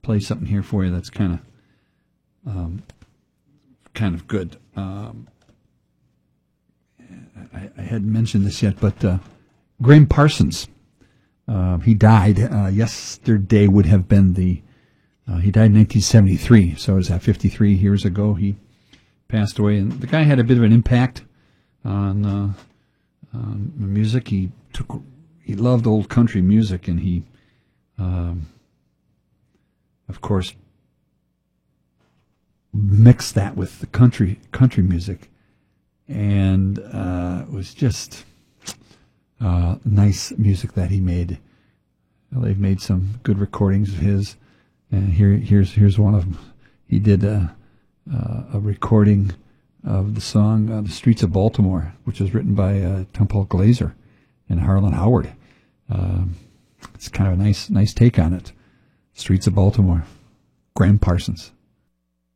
play something here for you that's kind of good. I hadn't mentioned this yet, but Graham Parsons, he died. Yesterday would have been he died in 1973, so it was 53 years ago he passed away. And the guy had a bit of an impact on music. He loved old country music, and he, of course, mixed that with the country music, and it was just nice music that he made. Well, they've made some good recordings of his, and here's one of them. He did a recording of the song "The Streets of Baltimore," which was written by Temple Glaser and Harlan Howard. It's kind of a nice take on it. "Streets of Baltimore," Graham Parsons.